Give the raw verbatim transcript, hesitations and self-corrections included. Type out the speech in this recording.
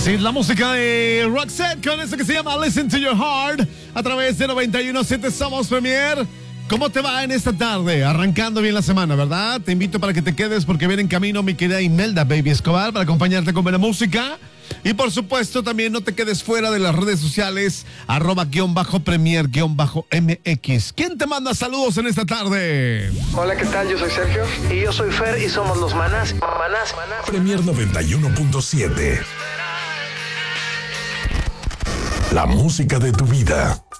Sí, la música de Roxette con eso que se llama Listen to Your Heart a través de noventa y uno punto siete Somos Premier. ¿Cómo te va en esta tarde? Arrancando bien la semana, ¿verdad? Te invito para que te quedes porque viene en camino mi querida Imelda Baby Escobar para acompañarte con buena música. Y por supuesto también no te quedes fuera de las redes sociales, arroba guión bajo premier guión bajo mx. ¿Quién te manda saludos en esta tarde? Hola, ¿qué tal? Yo soy Sergio. Y yo soy Fer y somos los Manás. Manás, Manás. Premier noventa y uno punto siete. La música de tu vida.